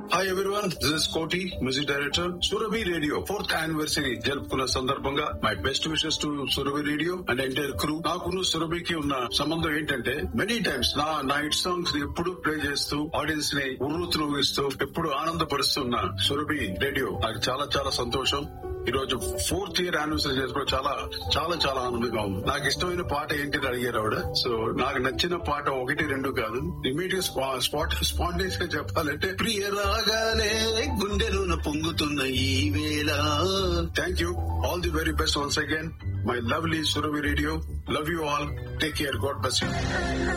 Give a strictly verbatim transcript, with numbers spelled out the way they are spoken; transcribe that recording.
Hi everyone, this is కోటి, music director, Surabhi radio fourth anniversary జరుపుకున్న సందర్భంగా my best wishes to Surabhi radio and entire crew. నాకును సురభికి ఉన్న సంబంధం ఏంటంటే, మెనీ టైమ్స్ నా నా హిట్ సాంగ్స్ ఎప్పుడు ప్లే చేస్తూ ఆడియన్స్ ని ఉర్రూతులోగిస్తూ ఎప్పుడు ఆనందపరుస్తున్న సురభి రేడియో నాకు చాలా చాలా సంతోషం. ఈ రోజు ఫోర్త్ ఇయర్ యానివర్సరీ చేసుకోవడం చాలా చాలా చాలా ఆనందంగా ఉంది. నాకు ఇష్టమైన పాట ఏంటిని అడిగారు ఆవిడ. సో నాకు నచ్చిన పాట ఒకటి రెండు కాదు, ఇమీడియట్ స్పాట్ స్పాంటేస్ గా చెప్పాలంటే ప్రియ రాగాలే గుండెలోన పొంగుతున్న ఈ వేళ. Thank you, all the very best once again, my lovely Surabhi radio. Love you all, take care, God bless you.